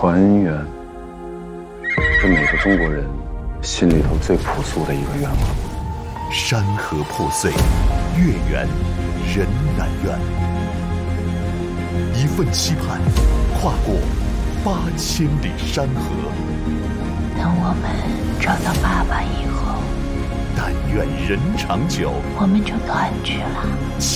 团圆，是每个中国人心里头最朴素的一个愿望。 山河破碎，月圆人难圆。一份期盼，跨过8000里山河。 等我们找到爸爸以后， 但愿人长久， 我们就团聚了。